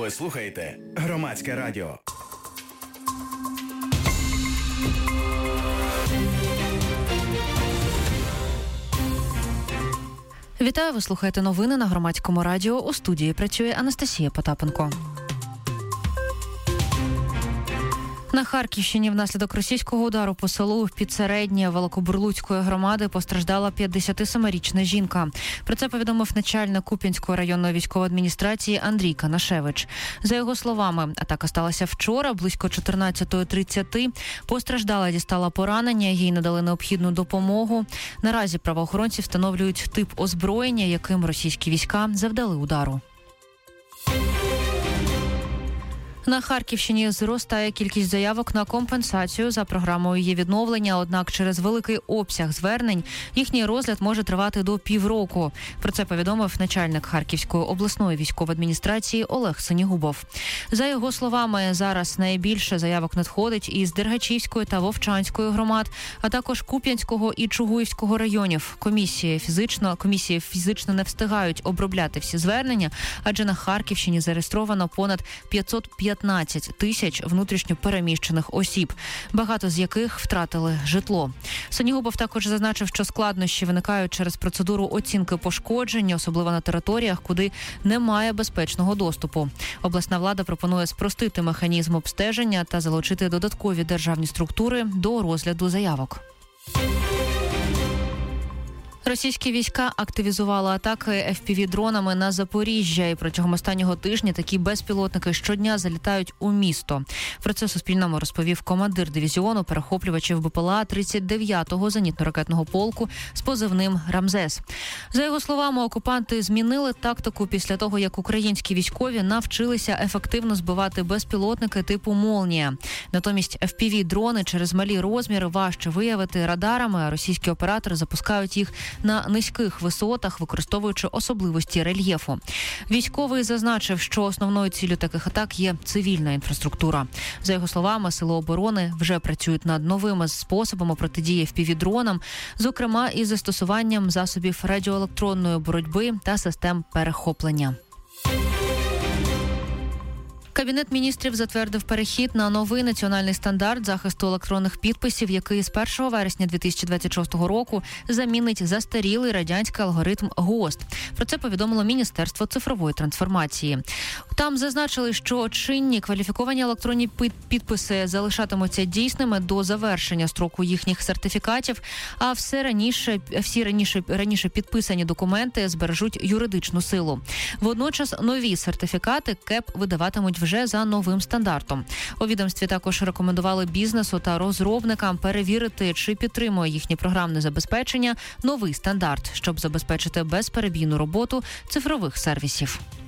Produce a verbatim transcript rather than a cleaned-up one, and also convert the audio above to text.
Ви слухаєте Громадське радіо. Вітаю, ви слухаєте новини на Громадському радіо. У студії працює Анастасія Потапенко. На Харківщині внаслідок російського удару по селу Підсереднє Великобурлуцької громади постраждала п'ятдесятисемирічна жінка. Про це повідомив начальник Куп'янської районної військової адміністрації Андрій Канашевич. За його словами, атака сталася вчора, близько чотирнадцята тридцять. Постраждала, дістала поранення, їй надали необхідну допомогу. Наразі правоохоронці встановлюють тип озброєння, яким російські війська завдали удару. На Харківщині зростає кількість заявок на компенсацію за програмою її відновлення, однак через великий обсяг звернень їхній розгляд може тривати до півроку. Про це повідомив начальник Харківської обласної військової адміністрації Олег Синігубов. За його словами, зараз найбільше заявок надходить із Дергачівської та Вовчанської громад, а також Куп'янського і Чугуївського районів. Комісії фізично, комісії фізично не встигають обробляти всі звернення, адже на Харківщині зареєстровано понад п'ятсот п'ятнадцять тисяч внутрішньо переміщених осіб, багато з яких втратили житло. Синігубов також зазначив, що складнощі виникають через процедуру оцінки пошкоджень, особливо на територіях, куди немає безпечного доступу. Обласна влада пропонує спростити механізм обстеження та залучити додаткові державні структури до розгляду заявок. Російські війська активізували атаки еф пі ві-дронами на Запоріжжя, і протягом останнього тижня такі безпілотники щодня залітають у місто. Про це Суспільному розповів командир дивізіону перехоплювачів Бе Пе Ел А тридцять дев'ятого зенітно-ракетного полку з позивним «Рамзес». За його словами, окупанти змінили тактику після того, як українські військові навчилися ефективно збивати безпілотники типу «Молнія». Натомість еф пі ві-дрони через малі розміри важче виявити радарами, а російські оператори запускають їх на низьких висотах, використовуючи особливості рельєфу. Військовий зазначив, що основною ціллю таких атак є цивільна інфраструктура. За його словами, сили оборони вже працюють над новими способами протидії еф пі ві-дронам, зокрема із застосуванням засобів радіоелектронної боротьби та систем перехоплення. Кабінет міністрів затвердив перехід на новий національний стандарт захисту електронних підписів, який з першого вересня дві тисячі двадцять шостого року замінить застарілий радянський алгоритм ГОСТ. Про це повідомило Міністерство цифрової трансформації. Там зазначили, що чинні кваліфіковані електронні підписи залишатимуться дійсними до завершення строку їхніх сертифікатів, а все раніше, всі раніше, раніше підписані документи збережуть юридичну силу. Водночас нові сертифікати КЕП видаватимуть вже за новим стандартом. У відомстві також рекомендували бізнесу та розробникам перевірити, чи підтримує їхнє програмне забезпечення новий стандарт, щоб забезпечити безперебійну роботу цифрових сервісів.